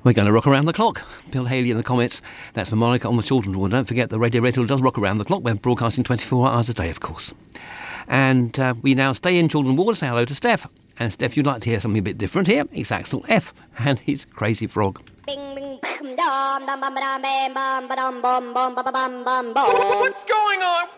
We're going to rock around the clock. Bill Haley in the comments. That's for Monica on the children's ward. Don't forget the Radio Red Hill does rock around the clock. We're broadcasting 24 hours a day, of course. And we now stay in children's ward to say hello to Steph. And Steph, you'd like to hear something a bit different here. It's Axel F and his Crazy Frog. Bing, bing, bam, dum, bum, bum, bum, bum, bum, bum, bum, bum, bum, bum, bum, bum. What's going on?